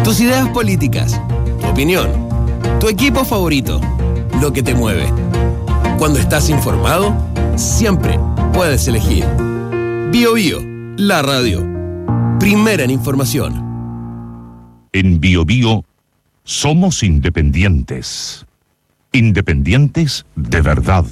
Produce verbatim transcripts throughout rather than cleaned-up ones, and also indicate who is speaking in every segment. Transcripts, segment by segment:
Speaker 1: Tus ideas políticas, tu opinión, tu equipo favorito, lo que te mueve. Cuando estás informado, siempre puedes elegir Bio Bio, la radio. Primera en información.
Speaker 2: En Bio Bio somos independientes. Independientes de verdad.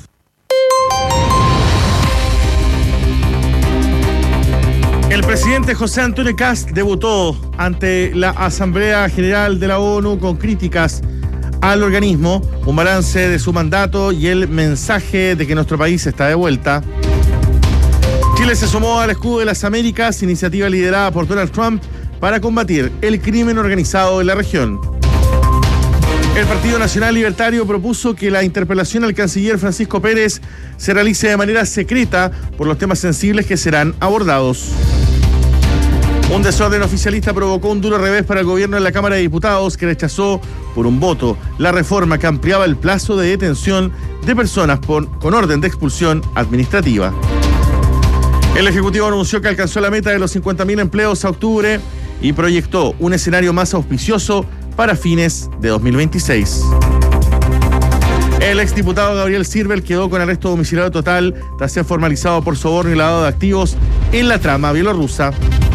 Speaker 3: El presidente José Antonio Kast debutó ante la Asamblea General de la ONU con críticas al organismo, un balance de su mandato y el mensaje de que nuestro país está de vuelta. Chile se sumó al Escudo de las Américas, iniciativa liderada por Donald Trump para combatir el crimen organizado en la región. El Partido Nacional Libertario propuso que la interpelación al canciller Francisco Pérez se realice de manera secreta por los temas sensibles que serán abordados. Un desorden oficialista provocó un duro revés para el gobierno en la Cámara de Diputados, que rechazó por un voto la reforma que ampliaba el plazo de detención de personas por, con orden de expulsión administrativa. El Ejecutivo anunció que alcanzó la meta de los cincuenta mil empleos a octubre y proyectó un escenario más auspicioso para fines de dos mil veintiséis. El exdiputado Gabriel Sirbel quedó con arresto domiciliario total tras ser formalizado por soborno y lavado de activos en la trama bielorrusa.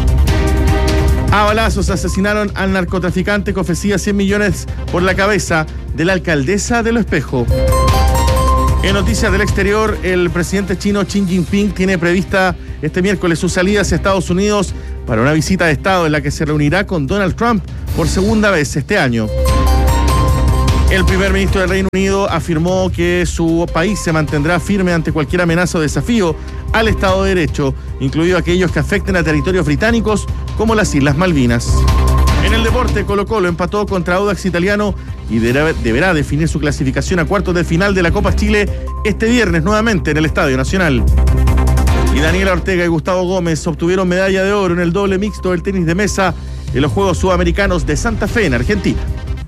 Speaker 3: A balazos asesinaron al narcotraficante que ofrecía cien millones por la cabeza de la alcaldesa de Lo Espejo. En noticias del exterior, el presidente chino Xi Jinping tiene prevista este miércoles su salida hacia Estados Unidos para una visita de Estado en la que se reunirá con Donald Trump por segunda vez este año. El primer ministro del Reino Unido afirmó que su país se mantendrá firme ante cualquier amenaza o desafío al Estado de Derecho, incluido aquellos que afecten a territorios británicos como las Islas Malvinas. En el deporte, Colo-Colo empató contra Audax Italiano y deberá, deberá definir su clasificación a cuartos de final de la Copa Chile este viernes nuevamente en el Estadio Nacional. Y Daniela Ortega y Gustavo Gómez obtuvieron medalla de oro en el doble mixto del tenis de mesa en los Juegos Sudamericanos de Santa Fe en Argentina.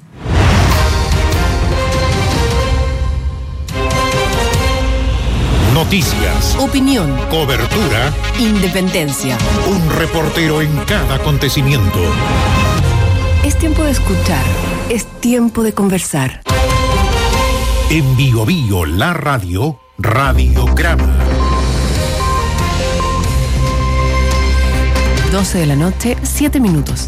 Speaker 4: Noticias,
Speaker 5: opinión,
Speaker 4: cobertura,
Speaker 5: independencia.
Speaker 4: Un reportero en cada acontecimiento.
Speaker 5: Es tiempo de escuchar, es tiempo de conversar.
Speaker 4: En Bio Bio, la radio, Radiograma.
Speaker 5: doce de la noche, siete minutos.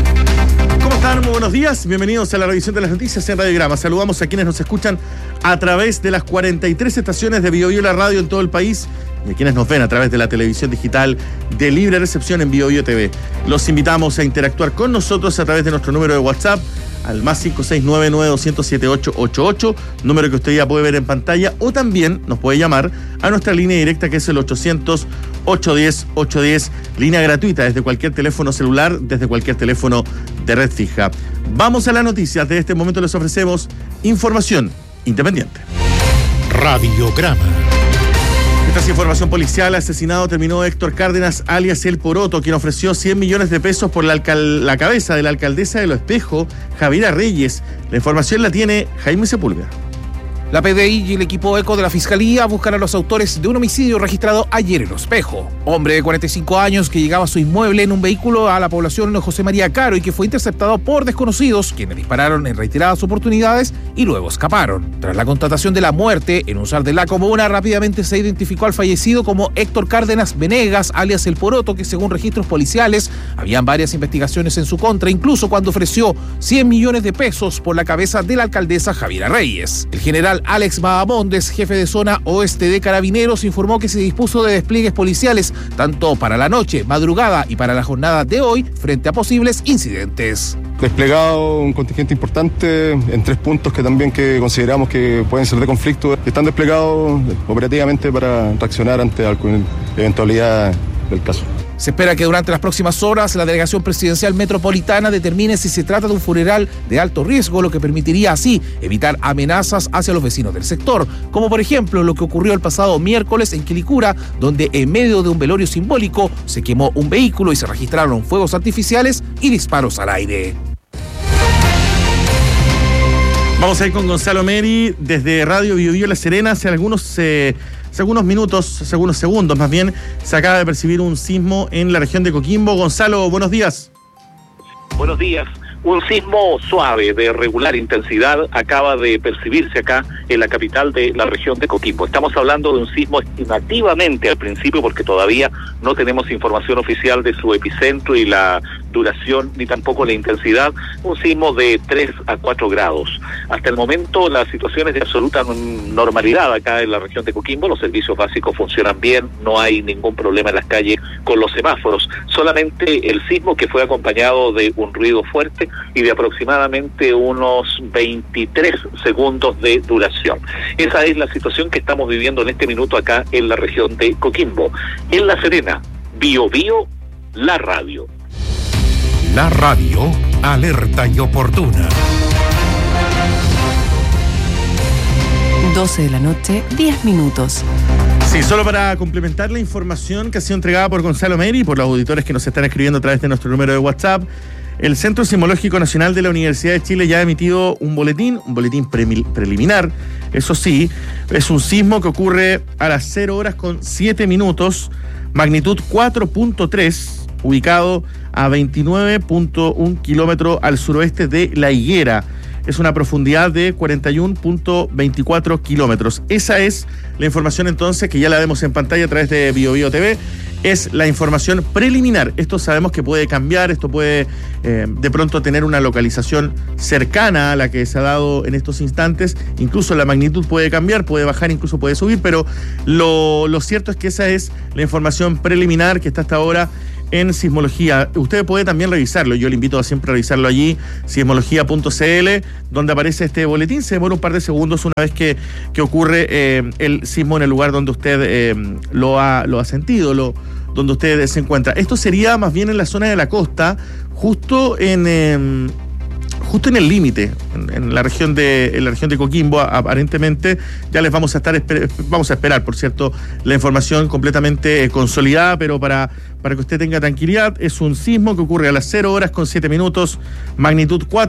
Speaker 3: ¿Cómo están? Muy buenos días. Bienvenidos a la revisión de las noticias en Radiograma. Saludamos a quienes nos escuchan a través de las cuarenta y tres estaciones de Bio Bio la radio en todo el país y a quienes nos ven a través de la televisión digital de libre recepción en Bio Bio T V. Los invitamos a interactuar con nosotros a través de nuestro número de WhatsApp al más cinco seis nueve nueve dos cero siete ocho ocho ocho, número que usted ya puede ver en pantalla, o también nos puede llamar a nuestra línea directa que es el ochocientos, ochocientos diez, ochocientos diez, línea gratuita desde cualquier teléfono celular, desde cualquier teléfono de red fija. Vamos a las noticias. De este momento les ofrecemos información independiente.
Speaker 4: Radiograma.
Speaker 3: Esta es información policial. Asesinado terminó Héctor Cárdenas, alias El Poroto, quien ofreció cien millones de pesos por la, alcal- la cabeza de la alcaldesa de Lo Espejo, Javiera Reyes. La información la tiene Jaime Sepúlveda.
Speaker 6: La P D I y el equipo ECO de la Fiscalía buscan a los autores de un homicidio registrado ayer en Lo Espejo. Hombre de cuarenta y cinco años que llegaba a su inmueble en un vehículo a la población José María Caro y que fue interceptado por desconocidos, quienes dispararon en reiteradas oportunidades y luego escaparon. Tras la constatación de la muerte en un S A R de la comuna, rápidamente se identificó al fallecido como Héctor Cárdenas Venegas, alias El Poroto, que según registros policiales habían varias investigaciones en su contra, incluso cuando ofreció cien millones de pesos por la cabeza de la alcaldesa Javiera Reyes. El general Alex Bahamondes, jefe de zona oeste de Carabineros, informó que se dispuso de despliegues policiales tanto para la noche, madrugada y para la jornada de hoy frente a posibles incidentes.
Speaker 7: Desplegado un contingente importante en tres puntos que también que consideramos que pueden ser de conflicto. Están desplegados operativamente para reaccionar ante alguna eventualidad del caso.
Speaker 6: Se espera que durante las próximas horas la Delegación Presidencial Metropolitana determine si se trata de un funeral de alto riesgo, lo que permitiría así evitar amenazas hacia los vecinos del sector, como por ejemplo lo que ocurrió el pasado miércoles en Quilicura, donde en medio de un velorio simbólico se quemó un vehículo y se registraron fuegos artificiales y disparos al aire.
Speaker 3: Vamos a ir con Gonzalo Meri desde Radio Bio Bio La Serena. Hace algunos, eh, hace algunos minutos, hace algunos segundos más bien, se acaba de percibir un sismo en la región de Coquimbo. Gonzalo, buenos días.
Speaker 8: Buenos días. Un sismo suave de regular intensidad acaba de percibirse acá en la capital de la región de Coquimbo. Estamos hablando de un sismo estimativamente al principio porque todavía no tenemos información oficial de su epicentro y la duración ni tampoco la intensidad. Un sismo de tres a cuatro grados. Hasta el momento la situación es de absoluta normalidad acá en la región de Coquimbo. Los servicios básicos funcionan bien, no hay ningún problema en las calles con los semáforos. Solamente el sismo que fue acompañado de un ruido fuerte y de aproximadamente unos veintitrés segundos de duración. Esa es la situación que estamos viviendo en este minuto acá en la región de Coquimbo. En La Serena, Bio Bio, la radio.
Speaker 4: La radio, alerta y oportuna.
Speaker 5: doce de la noche, diez minutos.
Speaker 3: Sí, solo para complementar la información que ha sido entregada por Gonzalo Meri y por los auditores que nos están escribiendo a través de nuestro número de WhatsApp. El Centro Sismológico Nacional de la Universidad de Chile ya ha emitido un boletín, un boletín pre preliminar. Eso sí, es un sismo que ocurre a las cero horas con siete minutos, magnitud cuatro punto tres, ubicado a veintinueve punto uno kilómetros al suroeste de La Higuera. Es una profundidad de cuarenta y uno punto veinticuatro kilómetros. Esa es la información entonces que ya la vemos en pantalla a través de Bio Bio T V. Es la información preliminar. Esto sabemos que puede cambiar, esto puede eh, de pronto tener una localización cercana a la que se ha dado en estos instantes. Incluso la magnitud puede cambiar, puede bajar, incluso puede subir, pero lo, lo cierto es que esa es la información preliminar que está hasta ahora en Sismología. Usted puede también revisarlo, yo le invito a siempre a revisarlo allí, sismología punto c l, donde aparece este boletín. Se demora un par de segundos una vez que, que ocurre eh, el sismo en el lugar donde usted eh, lo, ha, lo ha sentido, lo, donde usted se encuentra. Esto sería más bien en la zona de la costa, justo en... Eh, justo en el límite, en, en la región de en la región de Coquimbo, aparentemente. Ya les vamos a estar vamos a esperar, por cierto, la información completamente eh, consolidada, pero para, para que usted tenga tranquilidad, es un sismo que ocurre a las cero horas con siete minutos, magnitud cuatro.